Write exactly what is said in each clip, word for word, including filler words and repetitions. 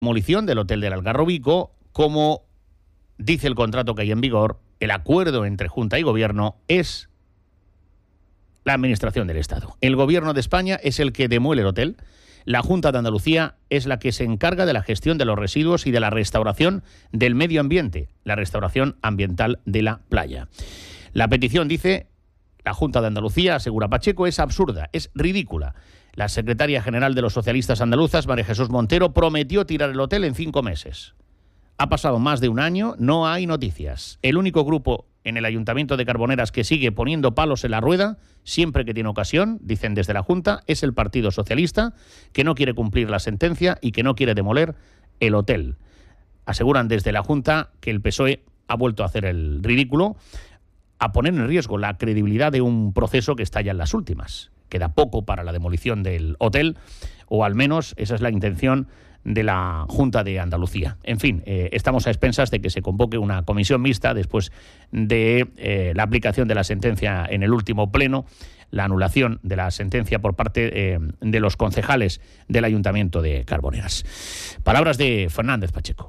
demolición del Hotel del Algarrobico, como dice el contrato que hay en vigor, el acuerdo entre Junta y Gobierno es la Administración del Estado. El Gobierno de España es el que demuele el hotel. La Junta de Andalucía es la que se encarga de la gestión de los residuos y de la restauración del medio ambiente, la restauración ambiental de la playa. La petición, dice la Junta de Andalucía, asegura Pacheco, es absurda, es ridícula. La secretaria general de los socialistas andaluzas, María Jesús Montero, prometió tirar el hotel en cinco meses. Ha pasado más de un año, no hay noticias. El único grupo en el Ayuntamiento de Carboneras que sigue poniendo palos en la rueda, siempre que tiene ocasión, dicen desde la Junta, es el Partido Socialista, que no quiere cumplir la sentencia y que no quiere demoler el hotel. Aseguran desde la Junta que el P S O E ha vuelto a hacer el ridículo, a poner en riesgo la credibilidad de un proceso que está ya en las últimas. Queda poco para la demolición del hotel, o al menos esa es la intención de la Junta de Andalucía. En fin, eh, estamos a expensas de que se convoque una comisión mixta después de eh, la aplicación de la sentencia en el último pleno, la anulación de la sentencia por parte eh, de los concejales del Ayuntamiento de Carboneras. Palabras de Fernández Pacheco.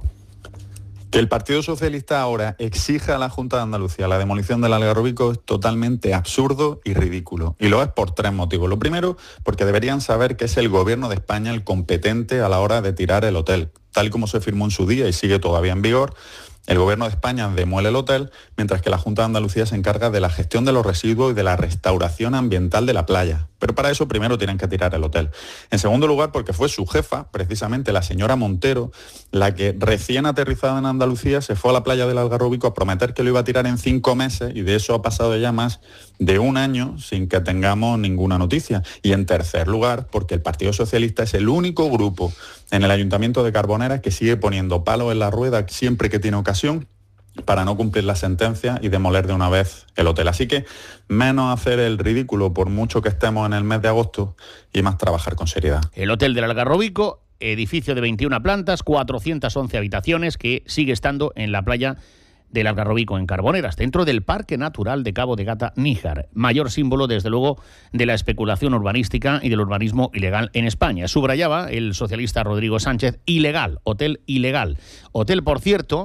Que el Partido Socialista ahora exija a la Junta de Andalucía la demolición del Algarrobico es totalmente absurdo y ridículo. Y lo es por tres motivos. Lo primero, porque deberían saber que es el Gobierno de España el competente a la hora de tirar el hotel. Tal y como se firmó en su día y sigue todavía en vigor, el Gobierno de España demuele el hotel, mientras que la Junta de Andalucía se encarga de la gestión de los residuos y de la restauración ambiental de la playa. Pero para eso primero tienen que tirar el hotel. En segundo lugar, porque fue su jefa, precisamente la señora Montero, la que recién aterrizada en Andalucía se fue a la playa del Algarrobico a prometer que lo iba a tirar en cinco meses y de eso ha pasado ya más de un año sin que tengamos ninguna noticia. Y en tercer lugar, porque el Partido Socialista es el único grupo en el Ayuntamiento de Carboneras que sigue poniendo palos en la rueda siempre que tiene ocasión para no cumplir la sentencia y demoler de una vez el hotel. Así que menos hacer el ridículo por mucho que estemos en el mes de agosto y más trabajar con seriedad. El Hotel del Algarrobico, edificio de veintiuna plantas, cuatrocientas once habitaciones, que sigue estando en la playa del Algarrobico en Carboneras, dentro del Parque Natural de Cabo de Gata-Níjar, mayor símbolo, desde luego, de la especulación urbanística y del urbanismo ilegal en España. Subrayaba el socialista Rodrigo Sánchez, ilegal, hotel ilegal. Hotel, por cierto,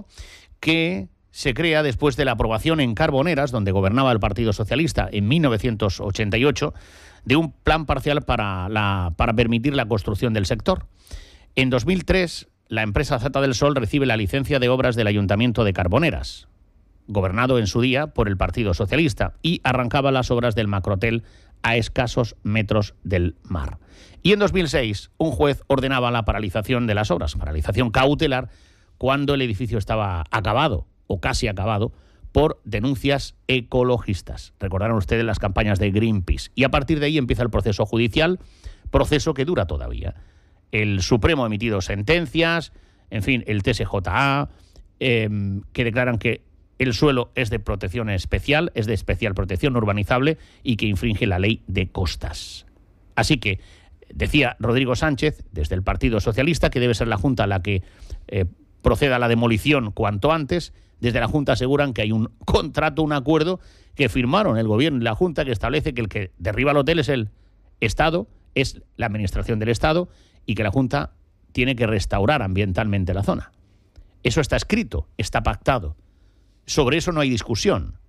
que se crea después de la aprobación en Carboneras, donde gobernaba el Partido Socialista en mil novecientos ochenta y ocho, de un plan parcial para, la, para permitir la construcción del sector. En dos mil tres, la empresa Zeta del Sol recibe la licencia de obras del Ayuntamiento de Carboneras, gobernado en su día por el Partido Socialista, y arrancaba las obras del macrohotel a escasos metros del mar. Y en dos mil seis, un juez ordenaba la paralización de las obras, paralización cautelar, cuando el edificio estaba acabado, o casi acabado, por denuncias ecologistas. Recordarán ustedes las campañas de Greenpeace. Y a partir de ahí empieza el proceso judicial, proceso que dura todavía. El Supremo ha emitido sentencias, en fin, el T S J A, eh, que declaran que el suelo es de protección especial, es de especial protección no urbanizable y que infringe la ley de costas. Así que decía Rodrigo Sánchez, desde el Partido Socialista, que debe ser la Junta la que eh, proceda a la demolición cuanto antes. Desde la Junta aseguran que hay un contrato, un acuerdo que firmaron el Gobierno y la Junta, que establece que el que derriba el hotel es el Estado, es la Administración del Estado, y que la Junta tiene que restaurar ambientalmente la zona. Eso está escrito, está pactado. Sobre eso no hay discusión.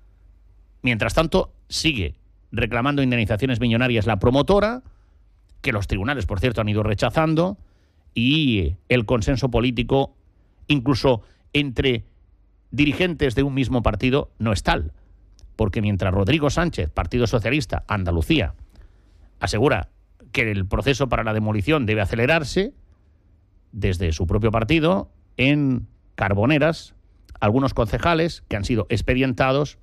Mientras tanto, sigue reclamando indemnizaciones millonarias la promotora, que los tribunales, por cierto, han ido rechazando, y el consenso político, incluso entre dirigentes de un mismo partido, no es tal. Porque mientras Rodrigo Sánchez, Partido Socialista, Andalucía, asegura que el proceso para la demolición debe acelerarse, desde su propio partido, en Carboneras, algunos concejales que han sido expedientados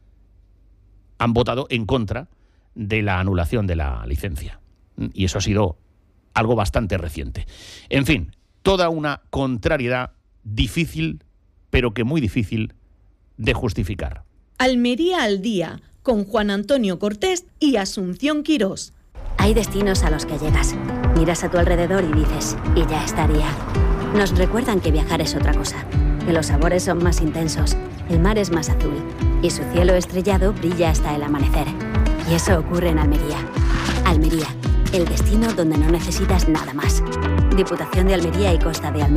han votado en contra de la anulación de la licencia. Y eso ha sido algo bastante reciente. En fin, toda una contrariedad difícil, pero que muy difícil de justificar. Almería al día, con Juan Antonio Cortés y Asunción Quirós. Hay destinos a los que llegas, miras a tu alrededor y dices, y ya estaría. Nos recuerdan que viajar es otra cosa, que los sabores son más intensos, el mar es más azul y su cielo estrellado brilla hasta el amanecer. Y eso ocurre en Almería. Almería, el destino donde no necesitas nada más. Diputación de Almería y Costa de Almería.